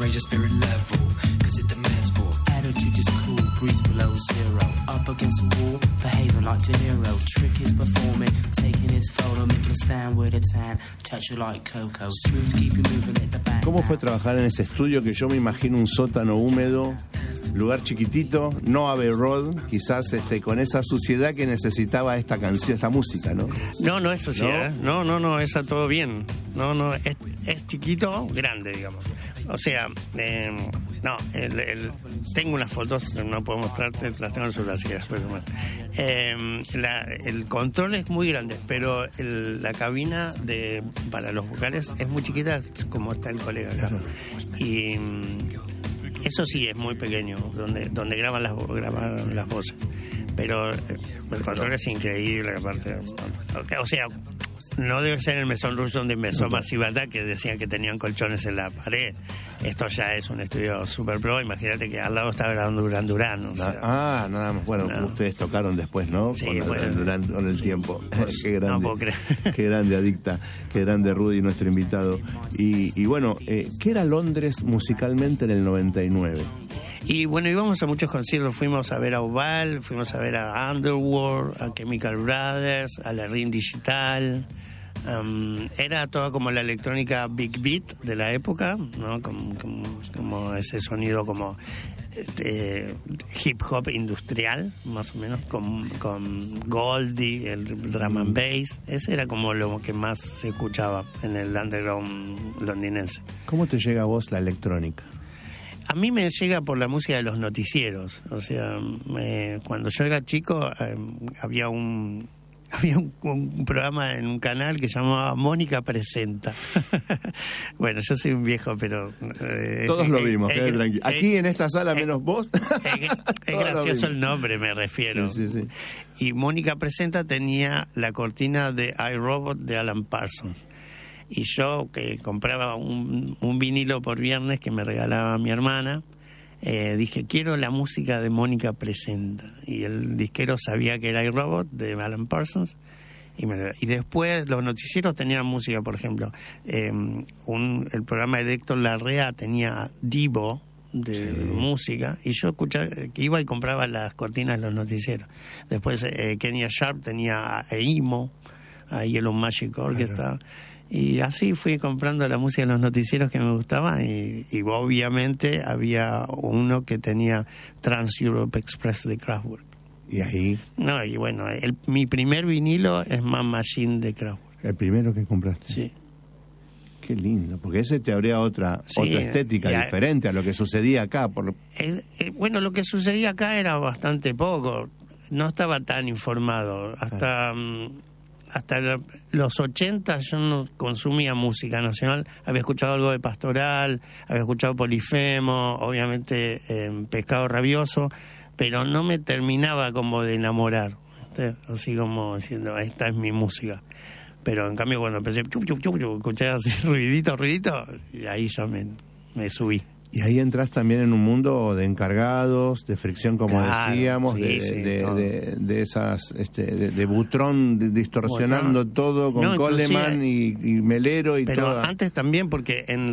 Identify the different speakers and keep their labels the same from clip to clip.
Speaker 1: raise your spirit level, cause it demands for attitude is cool, breeze below zero, up against the wall, behaving like De Niro, trick is performing, taking his photo, making a stand with a tan, touch you like Coco, smooth to keep you moving at the back.
Speaker 2: ¿Cómo fue trabajar en ese estudio que yo me imagino un sótano húmedo, lugar chiquitito, no Abbey Road, quizás con esa suciedad que necesitaba esta canción, esta música, ¿no?
Speaker 3: No es suciedad, no, está todo bien, es chiquito, grande, digamos. O sea, tengo unas fotos, no puedo mostrarte, las tengo en el celular, así que después lo muestro. El control es muy grande, pero la cabina para los vocales es muy chiquita, como está el colega acá. Claro. Y eso sí es muy pequeño, donde graban las voces. Pero el control es increíble, aparte. O sea, no debe ser el Maison Rouge donde empezó Massive Attack, que decían que tenían colchones en la pared. Esto ya es un estudio super pro. Imagínate que al lado está grabando Duran Duran. O sea,
Speaker 2: nada más. Bueno, ustedes tocaron después, ¿no?
Speaker 3: Sí,
Speaker 2: con el tiempo. Qué grande.
Speaker 3: No puedo creer.
Speaker 2: Qué grande, Adicta. Qué grande, Rudy, nuestro invitado. Y bueno, ¿qué era Londres musicalmente en el 99?
Speaker 3: Y bueno, íbamos a muchos conciertos. Fuimos a ver a Oval, fuimos a ver a Underworld, a Chemical Brothers, a la Ring Digital. Era toda como la electrónica Big Beat de la época, ¿no? Como ese sonido como hip hop industrial, más o menos, con Goldie, el drum and bass. Ese era como lo que más se escuchaba en el underground londinense.
Speaker 2: ¿Cómo te llega a vos la electrónica?
Speaker 3: A mí me llega por la música de los noticieros. O sea, cuando yo era chico había un programa en un canal que se llamaba Mónica Presenta. Bueno, yo soy un viejo, pero...
Speaker 2: todos lo vimos, quede tranquilo. Aquí en esta sala, menos vos.
Speaker 3: Es gracioso el nombre, me refiero.
Speaker 2: Sí.
Speaker 3: Y Mónica Presenta tenía la cortina de iRobot de Alan Parsons. Y yo, que compraba un vinilo por viernes que me regalaba mi hermana, dije, quiero la música de Presenta. Y el disquero sabía que era iRobot de Alan Parsons. Y después los noticieros tenían música, por ejemplo. El programa de Héctor Larrea tenía Divo de música. Y yo iba y compraba las cortinas de los noticieros. Después Kenya Sharp tenía Imo, a Yellow Magic Orchestra. Y así fui comprando la música de los noticieros que me gustaban y obviamente había uno que tenía Trans Europe Express de Kraftwerk.
Speaker 2: ¿Y ahí?
Speaker 3: No, y bueno, mi primer vinilo es Man Machine de Kraftwerk.
Speaker 2: ¿El primero que compraste?
Speaker 3: Sí.
Speaker 2: Qué lindo, porque ese te abría otra estética diferente a lo que sucedía acá.
Speaker 3: Bueno, lo que sucedía acá era bastante poco. No estaba tan informado. Hasta los 80 yo no consumía música nacional. Había escuchado algo de Pastoral, había escuchado Polifemo, obviamente Pescado Rabioso, pero no me terminaba como de enamorar, ¿sí? Así como diciendo, esta es mi música. Pero en cambio cuando empecé, escuché así ruidito, y ahí ya me subí.
Speaker 2: Y ahí entras también en un mundo de encargados, de fricción, como decíamos, de esas, de Butrón distorsionando todo con Coleman y Melero y todo.
Speaker 3: Pero antes también, porque en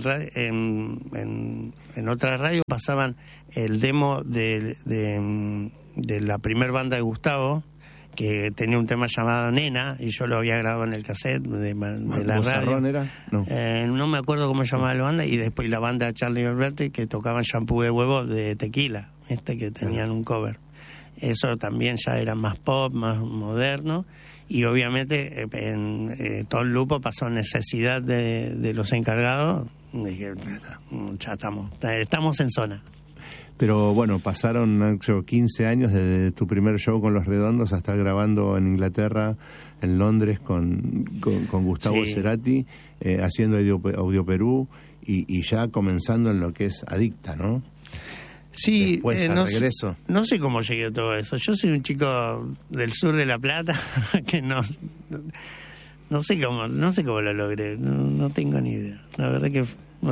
Speaker 3: otra radio pasaban el demo de la primer banda de Gustavo, que tenía un tema llamado Nena, y yo lo había grabado en el cassette de la radio.
Speaker 2: ¿Era? No.
Speaker 3: No me acuerdo cómo se llamaba la banda, y después la banda de Charlie Alberti, que tocaban Shampoo de Huevo de Tequila, que tenían un cover. Eso también ya era más pop, más moderno, y obviamente en todo el lupo pasó necesidad de los encargados. Y dije, ya estamos en zona.
Speaker 2: Pero bueno, pasaron 15 años desde tu primer show con Los Redondos hasta estar grabando en Inglaterra, en Londres, con Gustavo Cerati, haciendo Audio Perú y ya comenzando en lo que es Adicta, ¿no?
Speaker 3: Sí,
Speaker 2: después al regreso.
Speaker 3: No sé cómo llegué a todo eso. Yo soy un chico del sur de La Plata que no sé cómo lo logré, no tengo ni idea. La verdad que